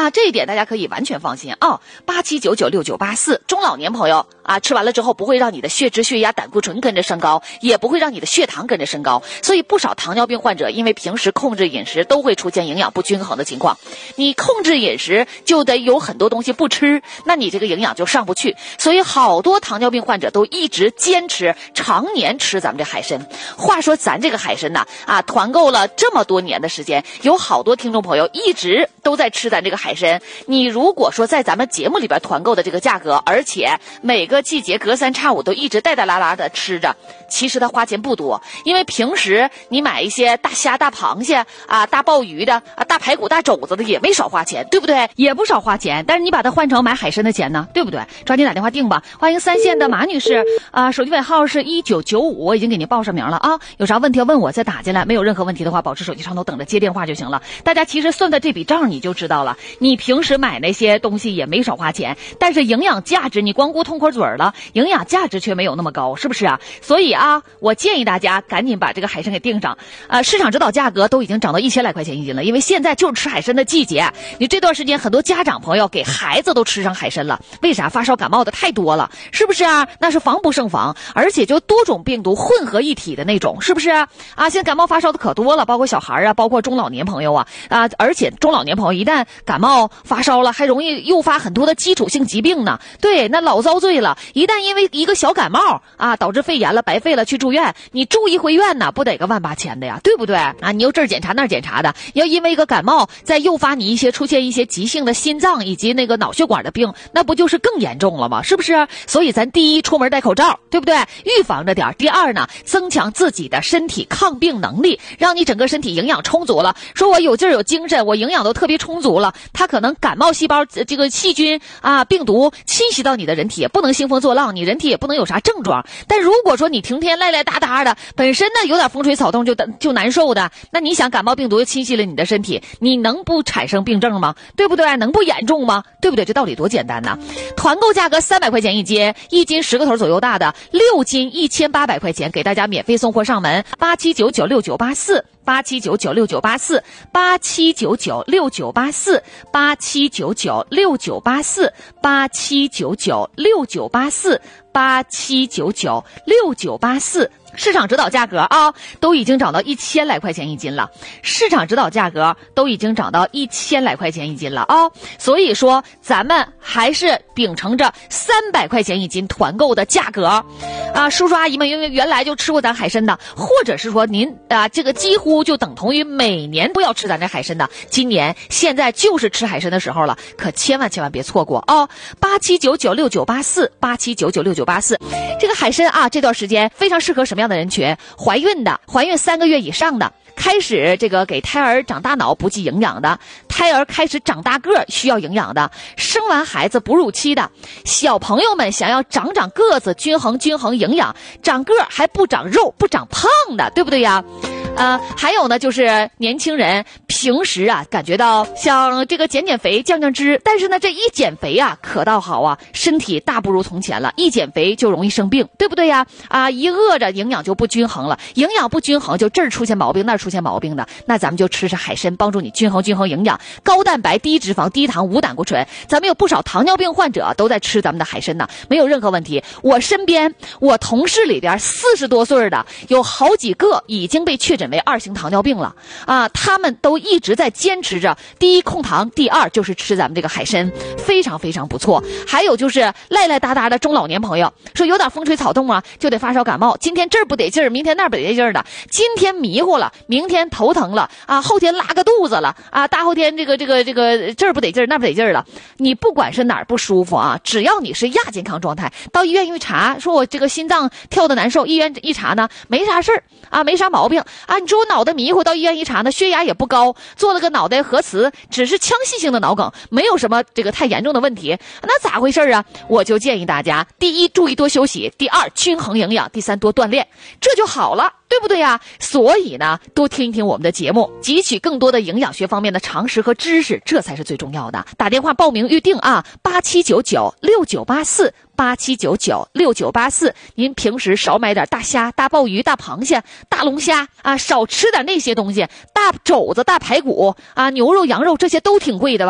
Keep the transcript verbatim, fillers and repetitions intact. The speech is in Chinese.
啊，这一点大家可以完全放心啊。八七九九六九八四，中老年朋友啊，吃完了之后不会让你的血脂、血压、胆固醇跟着升高，也不会让你的血糖跟着升高。所以不少糖尿病患者因为平时控制饮食都会出现营养不均衡的情况。你控制饮食就得有很多东西不吃，那你这个营养就上不去。所以好多糖尿病患者都一直坚持常年吃咱们这海参。话说咱这个海参呐，啊，团购了这么多年的时间，有好多听众朋友一直都在吃咱这个海参。你如果说在咱们节目里边团购的这个价格，而且每个季节隔三差五都一直带带拉拉的吃着，其实它花钱不多。因为平时你买一些大虾、大螃蟹啊、大鲍鱼的啊、大排骨、大肘子的也没少花钱，对不对？也不少花钱，但是你把它换成买海参的钱呢，对不对？抓紧打电话订吧。欢迎三线的马女士啊，手机尾号是一九九五，我已经给您报上名了啊。有啥问题要问我再打进来，没有任何问题的话，保持手机上头等着接电话就行了。大家其实算的这笔账你就知道了，你平时买那些东西也没少花钱，但是营养价值你光顾痛快嘴了，营养价值却没有那么高，是不是啊？所以啊，我建议大家赶紧把这个海参给订上。呃，市场指导价格都已经涨到一千来块钱一斤了，因为现在就是吃海参的季节。你这段时间很多家长朋友给孩子都吃上海参了，为啥？发烧感冒的太多了，是不是啊？那是防不胜防，而且就多种病毒混合一体的那种，是不是啊？啊，现在感冒发烧的可多了，包括小孩啊，包括中老年朋友啊啊，而且中老年朋友一旦感冒发烧了，还容易诱发很多的基础性疾病呢。对，那老遭罪了。一旦因为一个小感冒啊导致肺炎了，白费了，去住院，你住一回院呢，不得个万八千的呀，对不对啊？你又这儿检查那儿检查的，要因为一个感冒再诱发你一些出现一些急性的心脏以及那个脑血管的病，那不就是更严重了吗？是不是？所以咱第一，出门戴口罩，对不对？预防着点。第二呢，增强自己的身体抗病能力，让你整个身体营养充足了。说我有劲儿有精神，我营养都特别充足了，它可能感冒细胞这个细菌啊病毒侵袭到你的人体，也不能兴风作浪，你人体也不能有啥症状。但如果说你成天赖赖哒哒的，本身呢有点风吹草动就就难受的，那你想感冒病毒又侵袭了你的身体，你能不产生病症吗？对不对？能不严重吗？对不对？这道理多简单呢。团购价格三百块钱一斤，一斤十个头左右大的，六斤一千八百块钱，给大家免费送货上门。八七九九六九八四。八七九九六九八四，八七九九六九八四，八七九九六九八四，八七九九六九八四，八七九九六九八四。市场指导价格啊，都已经涨到一千来块钱一斤了。市场指导价格都已经涨到一千来块钱一斤了啊，所以说咱们还是秉承着三百块钱一斤团购的价格啊。叔叔阿姨们因为原来就吃过咱海参的，或者是说您啊这个几乎就等同于每年不要吃咱这海参的，今年现在就是吃海参的时候了，可千万千万别错过啊。八七九九六九八四，八七九九六九八四。这个海参啊，这段时间非常适合什么样的人群？怀孕的，怀孕三个月以上的，开始这个给胎儿长大脑补给营养的，胎儿开始长大个需要营养的，生完孩子哺乳期的，小朋友们想要长长个子，均衡均衡营养，长个还不长肉不长胖的，对不对呀？呃，还有呢，就是年轻人平时啊感觉到想这个减减肥降降脂，但是呢这一减肥啊可倒好啊，身体大不如从前了，一减肥就容易生病，对不对呀？啊，一饿着营养就不均衡了，营养不均衡就这儿出现毛病那儿出现毛病的，那咱们就吃吃海参，帮助你均衡均衡营养，高蛋白低脂肪低糖无胆固醇。咱们有不少糖尿病患者都在吃咱们的海参呢，没有任何问题。我身边我同事里边四十多岁的有好几个已经被确诊为二型糖尿病了啊，他们都一直在坚持着，第一控糖，第二就是吃咱们这个海参，非常非常不错。还有就是赖赖哒哒的中老年朋友，说有点风吹草动啊就得发烧感冒，今天这儿不得劲儿，明天那儿不得劲儿的，今天迷糊了，明天头疼了啊，后天拉个肚子了啊，大后天这个这个这个这儿不得劲儿那儿不得劲儿了。你不管是哪儿不舒服啊，只要你是亚健康状态，到医院一查，说我这个心脏跳的难受，医院一查呢没啥事儿啊，没啥毛病啊。你说我脑袋迷糊，到医院一查呢，血压也不高，做了个脑袋核磁，只是腔隙性的脑梗，没有什么这个太严重的问题，那咋回事啊？我就建议大家，第一注意多休息，第二均衡营养，第三多锻炼，这就好了，对不对呀？所以呢，多听一听我们的节目，汲取更多的营养学方面的常识和知识，这才是最重要的。打电话报名预定啊，八七九九六九八四。八七九九六九八四，您平时少买点大虾、大鲍鱼、大螃蟹、大龙虾啊，少吃点那些东西，大肘子、大排骨啊，牛肉、羊肉这些都挺贵的吧？